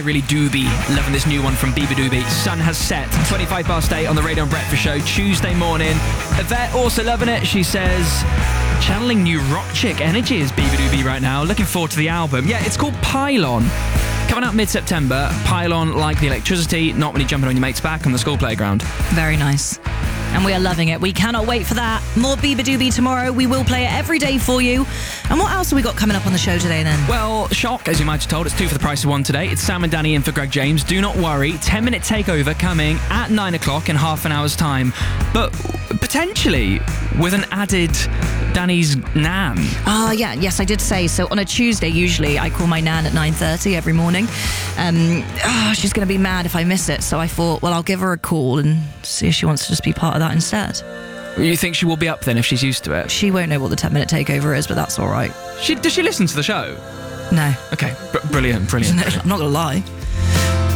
Really Do Be. Loving this new one from Beabadoobee. Sun has set. 8:25 on the Radio and Breakfast Show, Tuesday morning. Yvette also loving it. She says, channeling new rock chick energy is Beabadoobee right now. Looking forward to the album. Yeah, it's called Pylon. Coming out mid-September. Pylon like the electricity, not when you're jumping on your mate's back on the school playground. Very nice. And we are loving it. We cannot wait for that. More Beabadoobee tomorrow. We will play it every day for you. And what else have we got coming up on the show today then? Well, shock, as you might have told, it's 2 for the price of 1 today. It's Sam and Danny in for Greg James. Do not worry. 10-minute takeover coming at 9 o'clock in half an hour's time. But potentially with an added Danny's nan. Yes, I did say. So on a Tuesday, usually I call my nan at 9:30 every morning. She's going to be mad if I miss it. So I thought, well, I'll give her a call and see if she wants to just be part of that instead. You think she will be up then if she's used to it? She won't know what the 10-minute takeover is, but that's all right. Does she listen to the show? No. Okay, brilliant. I'm not going to lie.